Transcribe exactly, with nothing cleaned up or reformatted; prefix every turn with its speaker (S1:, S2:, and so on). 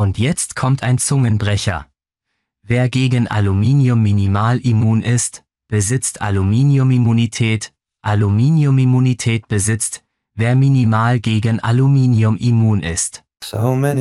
S1: Und jetzt kommt ein Zungenbrecher. Wer gegen Aluminium minimal immun ist, besitzt Aluminiumimmunität. Aluminiumimmunität besitzt, wer minimal gegen Aluminium immun ist.
S2: So many